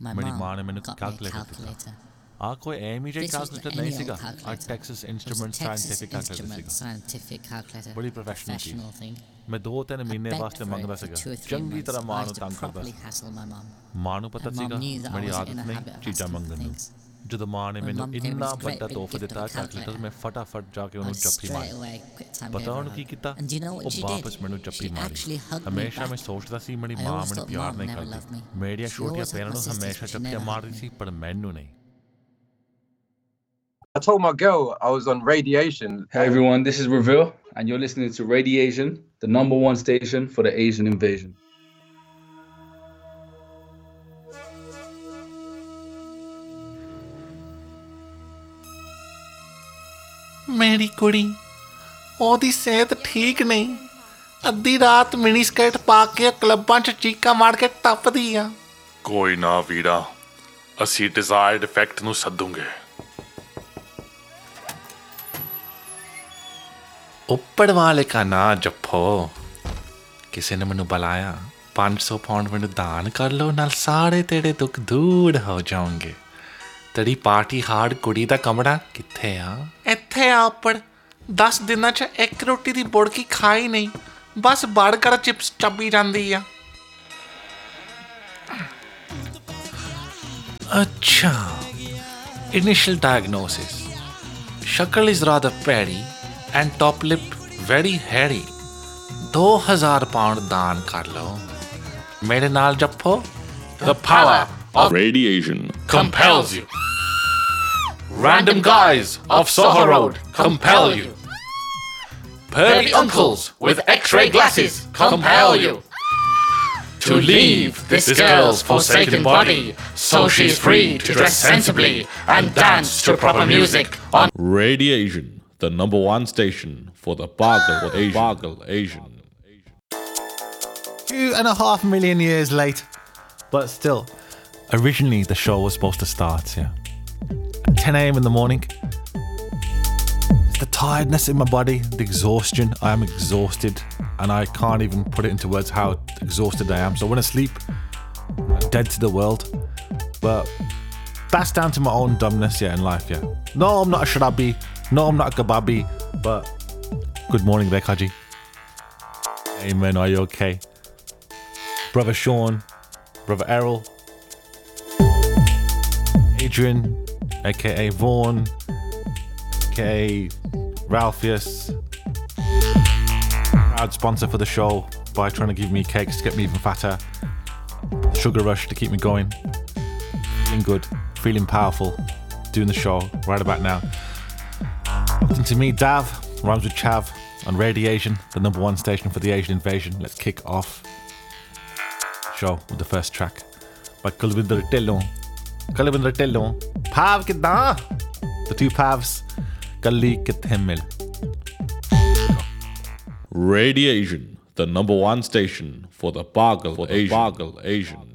ਮੇਰੀ ਮਾਂ ਨੇ ਮੈਨੂੰ ਕੈਲਕੂਲੇਟਰ ਦਿੱਤਾ ਆ ਕੋਈ ਐਮ ਹੀ ਕੈਲਕੂਲੇਟਰ ਨਹੀਂ ਸੀਗਾ ਆ ਟੈਕਸਸ ਇੰਸਟਰੂਮੈਂਟ ਸਾਇੰਟੀਫਿਕ ਕੈਲਕੂਲੇਟਰ ਬੜੀ ਪ੍ਰੋਫੈਸ਼ਨਲ ਸੀ ਮੈਂ 2-3 ਮਹੀਨੇ ਵਾਸਤੇ ਮੰਗਦਾ ਸੀਗਾ ਚੰਗੀ ਤਰ੍ਹਾਂ ਮਾਂ ਨੂੰ ਤੰਗ ਕਰਦਾ ਸੀ ਮਾਂ ਨੂੰ ਪਤਾ ਸੀਗਾ ਮੇਰੀ ਆਦਤ ਨਹੀਂ ਚੀਜ਼ਾਂ ਮੰਗਣ ਨੂੰ ਜਦੋਂ ਮਾਂ ਨੇ ਮੈਨੂੰ ਇੰਨਾ ਵੱਡਾ ਤੋਹਫਾ ਦਿੱਤਾ ਕੈਲਕੂਲੇਟਰ ਮੈਂ ਫਟਾਫਟ ਜਾ ਕੇ ਉਹਨੂੰ ਜੱਫੀ ਮਾਰੀ ਪਤਾ ਉਹਨੂੰ ਕੀ ਕੀਤਾ ਉਹ ਵਾਪਸ ਮੈਨੂੰ ਜੱਫੀ ਮਾਰੀ ਹਮੇਸ਼ਾ ਮੈਂ ਸੋਚਦਾ ਸੀ ਮੇਰੀ ਮਾਂ ਮੈਨੂੰ ਪਿਆਰ ਨਹੀਂ ਕਰਦੀ ਮੇਰੀਆਂ ਛੋਟੀਆਂ ਭੈਣਾਂ ਨੂੰ ਹਮੇਸ਼ਾ ਜੱਫੀਆਂ ਮਾਰਦੀ ਸੀ ਪਰ ਮੈਨੂੰ ਨਹੀਂ I told my girl I was on Radiation. Hey everyone, this is Reveal, and you're listening to Radiation, the #1 station for the Asian invasion. ਮੇਰੀ ਕੁੜੀ ਉਹਦੀ ਸਿਹਤ ਠੀਕ ਨਹੀਂ ਅੱਧੀ ਰਾਤ ਮਿਨੀ ਸਕਰਟ ਪਾ ਕੇ ਕਲੱਬਾਂ 'ਚ ਚੀਕਾਂ ਮਾਰ ਕੇ ਟੱਪਦੀ ਆ ਕੋਈ ਨਾ ਵੀਰਾ ਅਸੀਂ ਡਿਜ਼ਾਇਰਡ ਇਫੈਕਟ ਨੂੰ ਸੱਦੂਗੇ ਉੱਪਰ ਵਾਲੇ ਕਾ ਨਾ ਜੱਫੋ ਕਿਸੇ ਨੇ ਮੈਨੂੰ ਬੁਲਾਇਆ 500 ਪਾਉਂਡ ਮੈਨੂੰ ਦਾਨ ਕਰ ਲਓ ਨਾਲ ਸਾਰੇ ਤੇਰੇ ਦੁੱਖ ਦੂਰ ਹੋ ਜਾਣਗੇ ਤੇਰੀ ਪਾਰਟੀ ਹਾਰਡ ਕੁੜੀ ਦਾ ਕਮਰਾ ਕਿੱਥੇ ਆ ਇੱਥੇ ਆ ਉੱਪਰ 10 ਦਿਨਾਂ 'ਚ ਇੱਕ ਰੋਟੀ ਦੀ ਬੁੜਕੀ ਖਾਈ ਨਹੀਂ ਬਸ ਬਰਗਰ ਚਿਪਸ ਚੱਬੀ ਜਾਂਦੀ ਆ ਅੱਛਾ ਇਨੀਸ਼ੀਅਲ ਡਾਇਗਨੋਸਿਸ ਸ਼ਕਲ ਇਜ਼ ਰਾਦਰ ਪੈਰੀ and top lip very hairy 2000 pound दान कर लो मेरे नाल जप्पो The power of radiation compels you Random guys of Soho Road compel you Pearly uncles with x-ray glasses compel you To leave this girl's forsaken body So she's free to dress sensibly And dance to proper music on Radiation The #1 station for the Pagal Asian. 2.5 million years late, but still, originally the show was supposed to start, at 10 a.m. in the morning. It's the tiredness in my body, the exhaustion. I am exhausted, and I can't even put it into words how exhausted I am. So I want to sleep, I'm dead to the world, but that's down to my own dumbness, in life, No, I'm not a shrabi. No, I'm not a kababi, but good morning there, Kaji. Hey man, are you okay? Brother Sean, Brother Errol, Adrian, aka Vaughan, aka Ralpheus, proud sponsor for the show by trying to give me cakes to get me even fatter, Sugar Rush to keep me going, feeling good, feeling powerful, doing the show right about now. Listen to me, Dav, rhymes with Chav, on Radiation, the #1 station for the Asian invasion. Let's kick off the show with the first track by Kulvinder Tillon. Pav Kidna! The two Pavs, Kalli Kithemil. Radiation, the #1 station for the Pagal Asian.